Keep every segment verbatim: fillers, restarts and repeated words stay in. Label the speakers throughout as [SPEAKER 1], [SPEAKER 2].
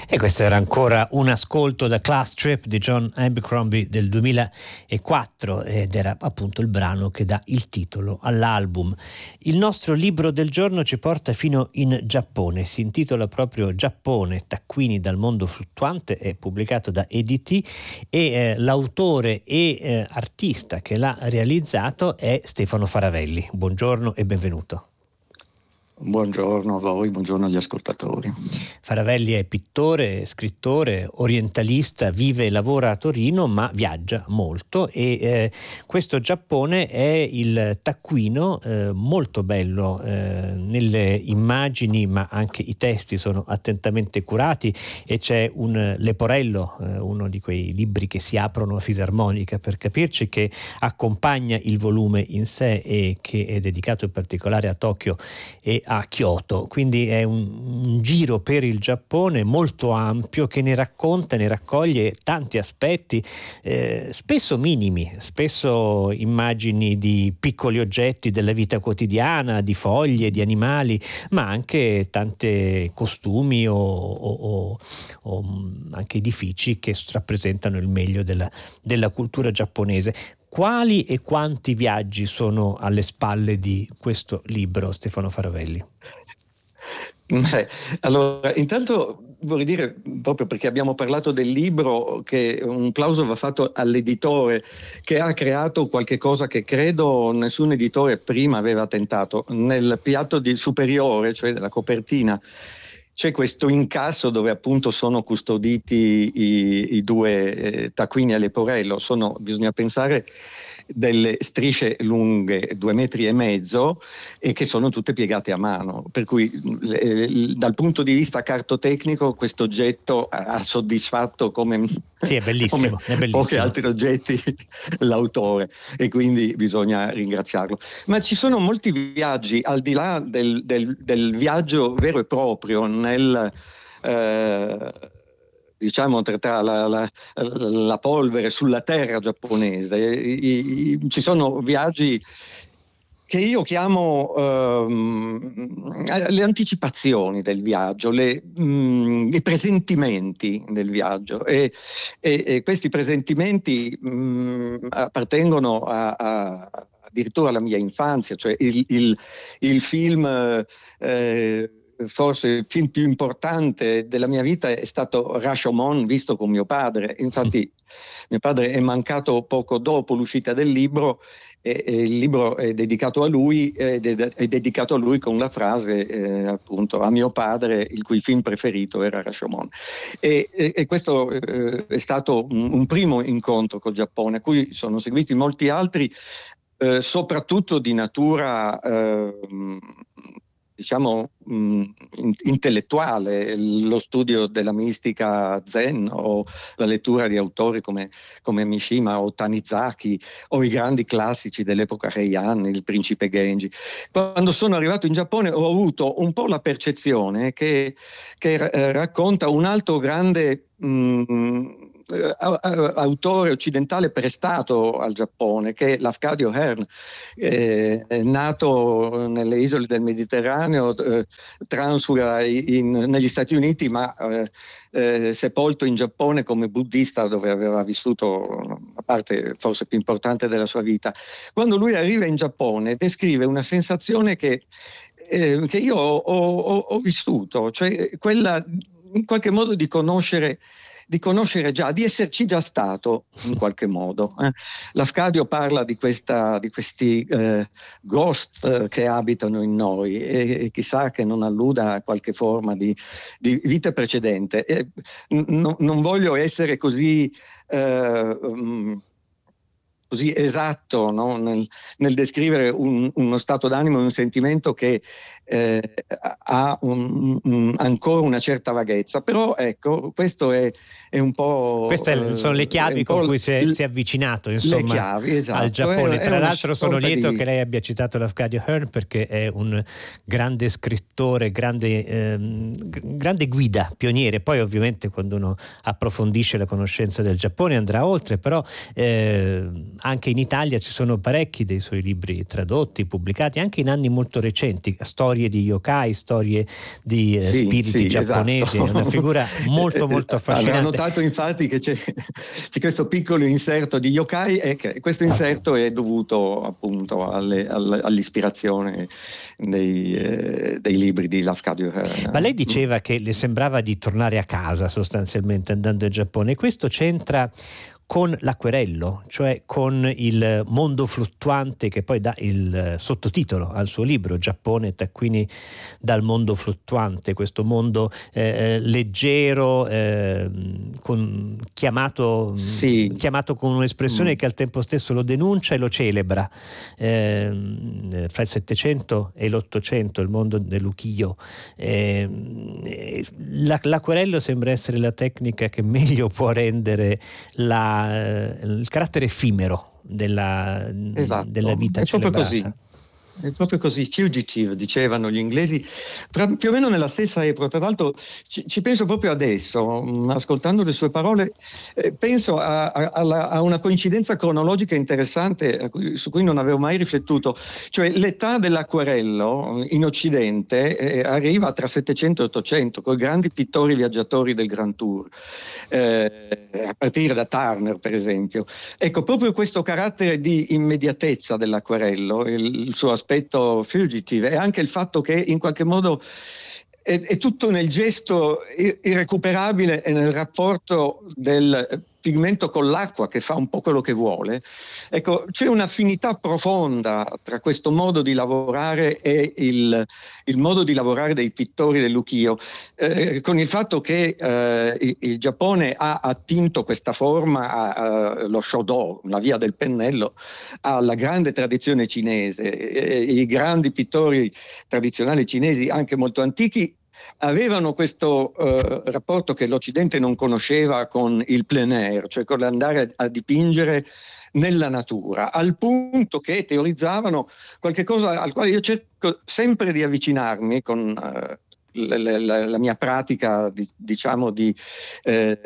[SPEAKER 1] E questo era ancora un ascolto da Class Trip di John Abercrombie del duemilaquattro ed era appunto il brano che dà il titolo all'album. Il nostro libro del giorno ci porta fino in Giappone, si intitola proprio Giappone, taccuini dal mondo fluttuante, è pubblicato da E D T e eh, l'autore e eh, artista che l'ha realizzato è Stefano Faravelli. Buongiorno e benvenuto.
[SPEAKER 2] Buongiorno a voi, buongiorno agli ascoltatori.
[SPEAKER 1] Faravelli è pittore, scrittore, orientalista, vive e lavora a Torino ma viaggia molto e eh, questo Giappone è il taccuino eh, molto bello eh, nelle immagini, ma anche i testi sono attentamente curati e c'è un Leporello, eh, uno di quei libri che si aprono a fisarmonica per capirci, che accompagna il volume in sé e che è dedicato in particolare a Tokyo e a Kyoto, quindi è un, un giro per il Giappone molto ampio che ne racconta, ne raccoglie tanti aspetti, eh, spesso minimi, spesso immagini di piccoli oggetti della vita quotidiana, di foglie, di animali, ma anche tante costumi o, o, o, o anche edifici che rappresentano il meglio della, della cultura giapponese. Quali e quanti viaggi sono alle spalle di questo libro, Stefano Faravelli?
[SPEAKER 2] Beh, allora, intanto vorrei dire, proprio perché abbiamo parlato del libro, che un plauso va fatto all'editore che ha creato qualche cosa che credo nessun editore prima aveva tentato. Nel piatto di superiore, cioè della copertina, c'è questo incasso dove appunto sono custoditi i, i due eh, taccuini a Leporello. Sono, bisogna pensare, delle strisce lunghe due metri e mezzo e che sono tutte piegate a mano, per cui eh, dal punto di vista cartotecnico questo oggetto ha soddisfatto come,
[SPEAKER 1] sì, è bellissimo,
[SPEAKER 2] come
[SPEAKER 1] è bellissimo.
[SPEAKER 2] pochi altri oggetti l'autore, e quindi bisogna ringraziarlo. Ma ci sono molti viaggi al di là del, del, del viaggio vero e proprio nel eh, diciamo tra la, la, la polvere sulla terra giapponese. I, i, ci sono viaggi che io chiamo ehm, le anticipazioni del viaggio, le, mh, i presentimenti del viaggio, e, e, e questi presentimenti mh, appartengono a, a, addirittura alla mia infanzia, cioè il, il, il film eh, forse il film più importante della mia vita è stato Rashomon, visto con mio padre. Infatti mio padre è mancato poco dopo l'uscita del libro e, e il libro è dedicato a lui, ed è, è dedicato a lui con la frase eh, appunto a mio padre, il cui film preferito era Rashomon. E, e, e questo eh, è stato un, un primo incontro col Giappone, a cui sono seguiti molti altri, eh, soprattutto di natura eh, diciamo mh, intellettuale, lo studio della mistica zen o la lettura di autori come, come Mishima o Tanizaki o i grandi classici dell'epoca Heian, il principe Genji. Quando sono arrivato in Giappone ho avuto un po' la percezione che, che eh, racconta un altro grande mh, autore occidentale prestato al Giappone, che è Lafcadio Hearn, eh, nato nelle isole del Mediterraneo, eh, transfuga in, negli Stati Uniti, ma eh, eh, sepolto in Giappone come buddista, dove aveva vissuto la parte forse più importante della sua vita. Quando lui arriva in Giappone descrive una sensazione che, eh, che io ho, ho, ho vissuto, cioè quella in qualche modo di conoscere di conoscere già, di esserci già stato in qualche modo. Eh. Lafcadio parla di, questa, di questi eh, ghost eh, che abitano in noi, e, e chissà che non alluda a qualche forma di, di vita precedente. E, n- non voglio essere così eh, um, così esatto, no? nel, nel descrivere un, uno stato d'animo, un sentimento che eh, ha un, un, ancora una certa vaghezza, però ecco, questo è, è un po'...
[SPEAKER 1] Queste sono le chiavi con cui si è,
[SPEAKER 2] l-
[SPEAKER 1] si è avvicinato, insomma,
[SPEAKER 2] le chiavi, esatto,
[SPEAKER 1] al Giappone.
[SPEAKER 2] è, è
[SPEAKER 1] Tra l'altro sono lieto
[SPEAKER 2] di...
[SPEAKER 1] che lei abbia citato Lafcadio Hearn, perché è un grande scrittore, grande, ehm, grande guida, pioniere. Poi ovviamente quando uno approfondisce la conoscenza del Giappone andrà oltre, però eh, anche in Italia ci sono parecchi dei suoi libri tradotti, pubblicati, anche in anni molto recenti, storie di yokai, storie di eh,
[SPEAKER 2] Sì,
[SPEAKER 1] spiriti
[SPEAKER 2] sì,
[SPEAKER 1] giapponesi,
[SPEAKER 2] esatto.
[SPEAKER 1] è una figura molto molto affascinante.
[SPEAKER 2] Avrà notato infatti che c'è, c'è questo piccolo inserto di yokai e che questo inserto è dovuto appunto alle, alle, all'ispirazione dei, eh, dei libri di Lafcadio.
[SPEAKER 1] Ma lei diceva che le sembrava di tornare a casa sostanzialmente andando in Giappone, e questo c'entra con l'acquerello, cioè con il mondo fluttuante che poi dà il sottotitolo al suo libro, Giappone, taccuini dal mondo fluttuante, questo mondo eh, leggero, eh, con, chiamato,
[SPEAKER 2] Sì.
[SPEAKER 1] chiamato con un'espressione
[SPEAKER 2] Mm.
[SPEAKER 1] che al tempo stesso lo denuncia e lo celebra, eh, fra il Settecento e l'Ottocento, il mondo dell'ukiyo. Eh, l'acquerello sembra essere la tecnica che meglio può rendere la il carattere effimero della,
[SPEAKER 2] Esatto,
[SPEAKER 1] della vita
[SPEAKER 2] è proprio
[SPEAKER 1] celebrata.
[SPEAKER 2] così. È proprio così, fugitive, dicevano gli inglesi, tra, più o meno nella stessa epoca. Tra l'altro ci, ci penso proprio adesso, mh, ascoltando le sue parole, eh, penso a, a, alla, a una coincidenza cronologica interessante cui, su cui non avevo mai riflettuto. Cioè l'età dell'acquerello in Occidente eh, arriva tra Settecento e Ottocento, con i grandi pittori viaggiatori del Grand Tour, eh, a partire da Turner per esempio. Ecco, proprio questo carattere di immediatezza dell'acquerello, il, il suo aspetto aspetto fugitive, e anche il fatto che in qualche modo è, è tutto nel gesto irrecuperabile e nel rapporto del pigmento con l'acqua che fa un po' quello che vuole. Ecco, c'è un'affinità profonda tra questo modo di lavorare e il, il modo di lavorare dei pittori dell'ukiyo, eh, con il fatto che eh, il, il Giappone ha attinto questa forma, a, a, lo shodo, la via del pennello, alla grande tradizione cinese. E, i grandi pittori tradizionali cinesi, anche molto antichi, avevano questo eh, rapporto che l'Occidente non conosceva con il plein air, cioè con l'andare a dipingere nella natura, al punto che teorizzavano qualche cosa al quale io cerco sempre di avvicinarmi con eh, la, la, la mia pratica di, diciamo di eh,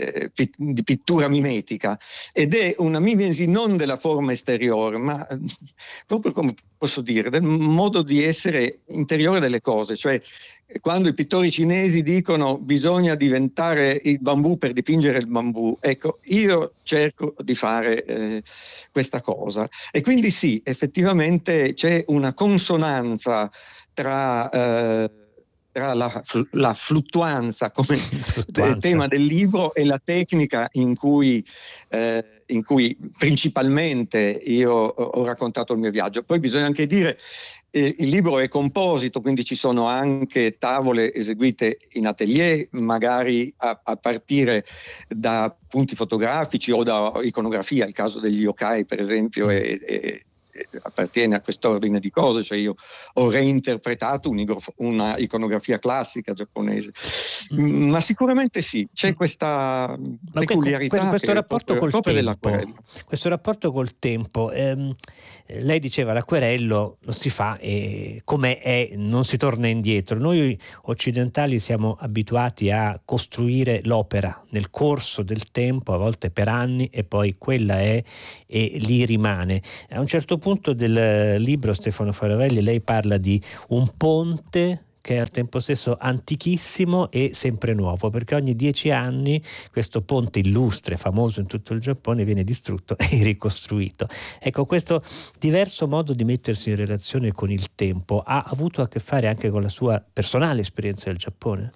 [SPEAKER 2] di pittura mimetica, ed è una mimesi non della forma esteriore, ma proprio, come posso dire, del modo di essere interiore delle cose. Cioè, quando i pittori cinesi dicono bisogna diventare il bambù per dipingere il bambù, ecco, io cerco di fare eh, questa cosa. E quindi sì, effettivamente c'è una consonanza tra eh, tra la, la fluttuanza come fluttuanza. tema del libro e la tecnica in cui, eh, in cui principalmente io ho raccontato il mio viaggio. Poi bisogna anche dire eh, il libro è composito, quindi ci sono anche tavole eseguite in atelier, magari a, a partire da punti fotografici o da iconografia. Il caso degli yokai, per esempio, è, è appartiene a quest'ordine di cose, cioè io ho reinterpretato una iconografia classica giapponese, mm. ma sicuramente sì, c'è questa ma peculiarità
[SPEAKER 1] questo, questo
[SPEAKER 2] che
[SPEAKER 1] rapporto
[SPEAKER 2] proprio,
[SPEAKER 1] col
[SPEAKER 2] proprio
[SPEAKER 1] tempo,
[SPEAKER 2] dell'acquerello.
[SPEAKER 1] Questo rapporto col tempo, ehm, lei diceva l'acquerello lo si fa e come è non si torna indietro. Noi occidentali siamo abituati a costruire l'opera nel corso del tempo, a volte per anni, e poi quella è e lì rimane. A un certo punto del libro, Stefano Faravelli, lei parla di un ponte che è al tempo stesso antichissimo e sempre nuovo, perché ogni dieci anni questo ponte illustre, famoso in tutto il Giappone, viene distrutto e ricostruito. Ecco, questo diverso modo di mettersi in relazione con il tempo ha avuto a che fare anche con la sua personale esperienza del Giappone?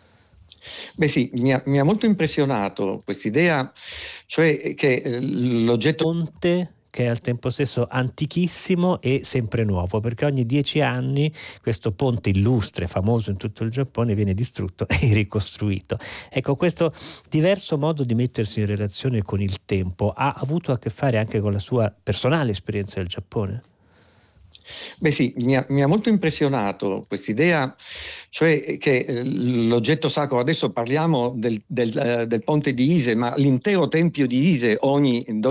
[SPEAKER 2] Beh sì, mi ha, mi ha molto impressionato quest'idea, cioè che l'oggetto
[SPEAKER 1] ponte che è al tempo stesso antichissimo e sempre nuovo, perché ogni dieci anni questo ponte illustre, famoso in tutto il Giappone, viene distrutto e ricostruito. Ecco, questo diverso modo di mettersi in relazione con il tempo ha avuto a che fare anche con la sua personale esperienza del Giappone?
[SPEAKER 2] Beh sì, mi ha, mi ha molto impressionato quest'idea, cioè che l'oggetto sacro, adesso parliamo del, del, del ponte di Ise, ma l'intero tempio di Ise ogni